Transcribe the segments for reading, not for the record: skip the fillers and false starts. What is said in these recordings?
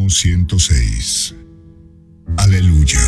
Salmo 106. Aleluya.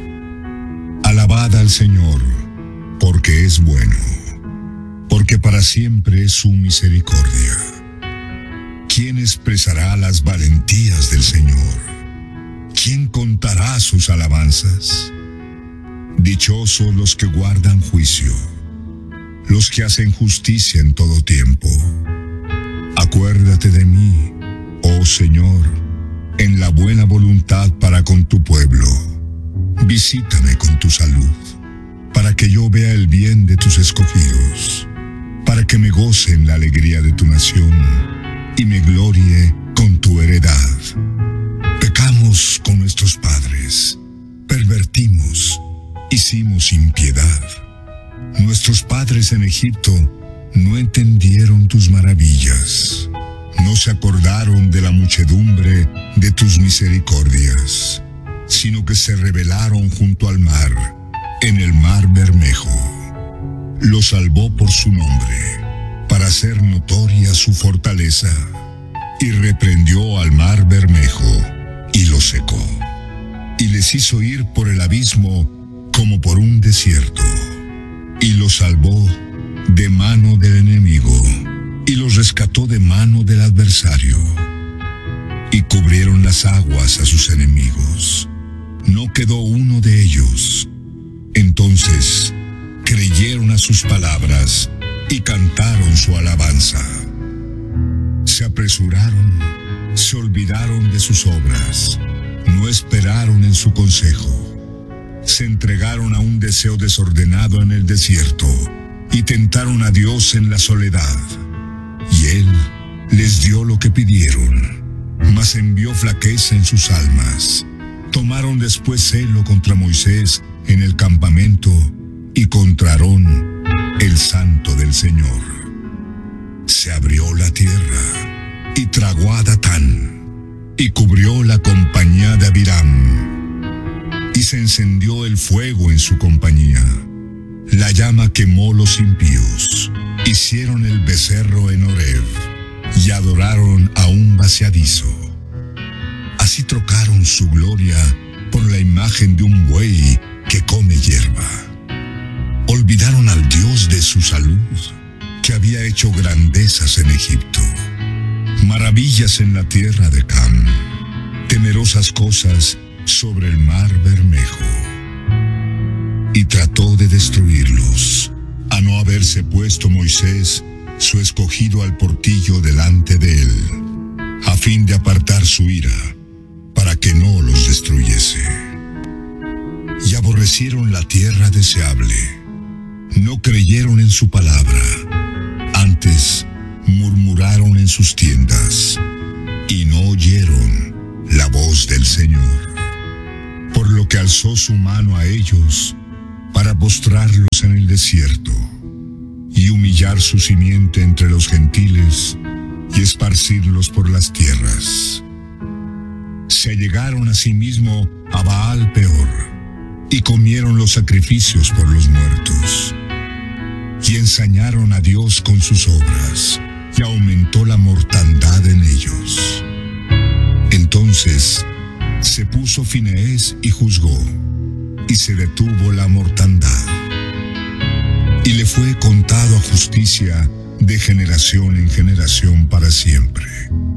Alabad al Señor, porque es bueno, porque para siempre es su misericordia. ¿Quién expresará las valentías del Señor? ¿Quién contará sus alabanzas? Dichosos los que guardan juicio, los que hacen justicia en todo tiempo. Acuérdate de mí, oh Señor, en la buena voluntad para con tu pueblo. Visítame con tu salud, para que yo vea el bien de tus escogidos, para que me goce en la alegría de tu nación y me glorie con tu heredad. Pecamos con nuestros padres, pervertimos, hicimos impiedad. Nuestros padres en Egipto no entendieron tus maravillas, no se acordaron de la muchedumbre de tus misericordias, sino que se rebelaron junto al mar, en el mar Bermejo. Lo salvó por su nombre, para hacer notoria su fortaleza, y reprendió al mar Bermejo, y lo secó, y les hizo ir por el abismo como por un desierto, y los salvó de mano del enemigo, y los rescató de mano del adversario. Y cubrieron las aguas a sus enemigos, no quedó uno de ellos. Entonces creyeron a sus palabras y cantaron su alabanza. Se apresuraron, se olvidaron de sus obras, no esperaron en su consejo. Se entregaron a un deseo desordenado en el desierto y tentaron a Dios en la soledad. Y Él les dio lo que pidieron, mas envió flaqueza en sus almas. Tomaron después celo contra Moisés en el campamento y contra Aarón, el santo del Señor. Se abrió la tierra y tragó a Datán, y cubrió la compañía de Abiram. Y se encendió el fuego en su compañía. La llama quemó los impíos. Hicieron el becerro en Horeb, y adoraron a un vaciadizo. Así trocaron su gloria por la imagen de un buey que come hierba. Olvidaron al Dios de su salud, que había hecho grandezas en Egipto, maravillas en la tierra de Cam, temerosas cosas sobre el mar Bermejo. Y trató de destruirlos, a no haberse puesto Moisés, su escogido, al portillo delante de él, a fin de apartar su ira, para que no los destruyese. Y aborrecieron la tierra deseable, no creyeron en su palabra, antes murmuraron en sus tiendas, y no oyeron la voz del Señor. Por lo que alzó su mano a ellos, para postrarlos en el desierto, y humillar su simiente entre los gentiles, y esparcirlos por las tierras. Se allegaron asimismo a Baal Peor, y comieron los sacrificios por los muertos, y ensañaron a Dios con sus obras, y aumentó la mortandad en ellos. Entonces se puso Finees y juzgó, y se detuvo la mortandad. Y le fue contado a justicia de generación en generación para siempre.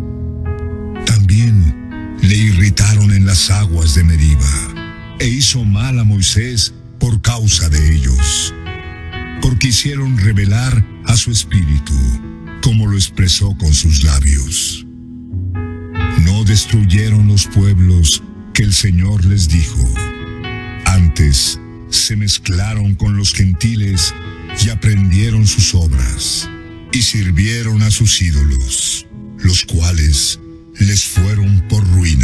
También le irritaron en las aguas de Meriba, e hizo mal a Moisés por causa de ellos, porque hicieron rebelar a su espíritu, como lo expresó con sus labios. No destruyeron los pueblos que el Señor les dijo. Antes se mezclaron con los gentiles y aprendieron sus obras, y sirvieron a sus ídolos, los cuales les fueron por ruina.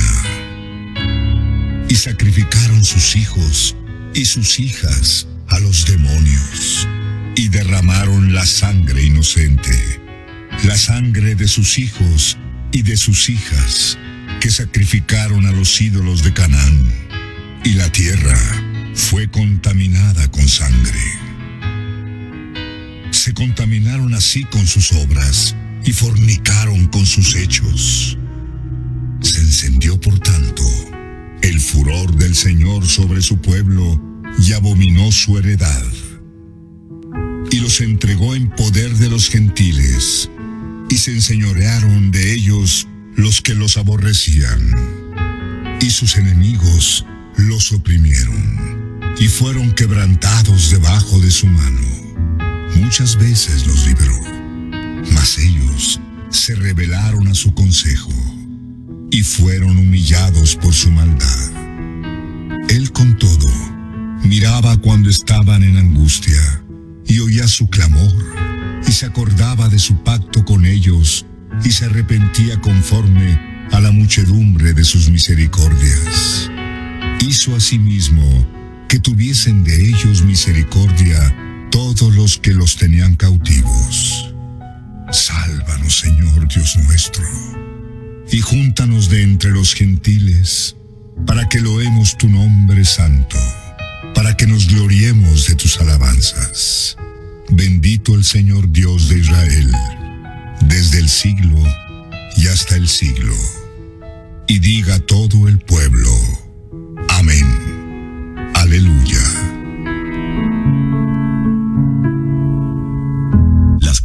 Y sacrificaron sus hijos y sus hijas a los demonios, y derramaron la sangre inocente, la sangre de sus hijos y de sus hijas, que sacrificaron a los ídolos de Canaán, y la tierra fue contaminada con sangre. Se contaminaron así con sus obras, y fornicaron con sus hechos. Se encendió por tanto el Señor sobre su pueblo y abominó su heredad. Y los entregó en poder de los gentiles, y se enseñorearon de ellos los que los aborrecían. Y sus enemigos los oprimieron, y fueron quebrantados debajo de su mano. Muchas veces los libró, mas ellos se rebelaron a su consejo, y fueron humillados por su maldad. Él con todo miraba cuando estaban en angustia, y oía su clamor, y se acordaba de su pacto con ellos, y se arrepentía conforme a la muchedumbre de sus misericordias. Hizo asimismo que tuviesen de ellos misericordia todos los que los tenían cautivos. Sálvanos, Señor Dios nuestro, y júntanos de entre los gentiles, para que loemos tu nombre santo, para que nos gloriemos de tus alabanzas. Bendito el Señor Dios de Israel, desde el siglo y hasta el siglo. Y diga todo el pueblo: amén. Aleluya. Las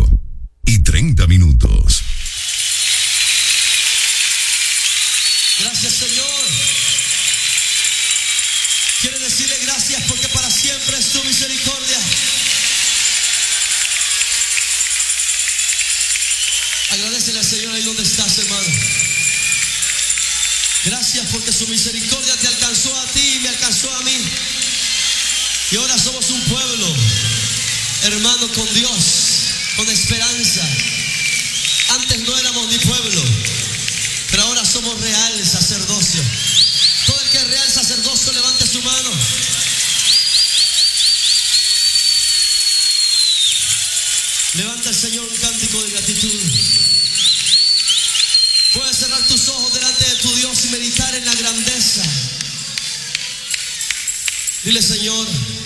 4:30. Gracias, Señor. Quiere decirle gracias porque para siempre es tu misericordia. Agradecele al Señor ahí donde estás, hermano. Gracias porque su misericordia te alcanzó a ti y me alcanzó a mí. Y ahora somos un pueblo, hermano, con Dios, con esperanza. Antes no éramos ni pueblo, pero ahora somos real sacerdocio. Todo el que es real sacerdocio, levante su mano. Levanta al Señor un cántico de gratitud. Puedes cerrar tus ojos delante de tu Dios y meditar en la grandeza. Dile: Señor,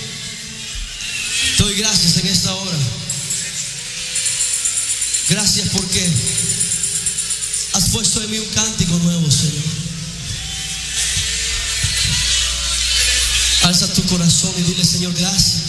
te doy gracias en esta hora. Gracias porque has puesto en mí un cántico nuevo, Señor. Alza tu corazón y dile: Señor, gracias.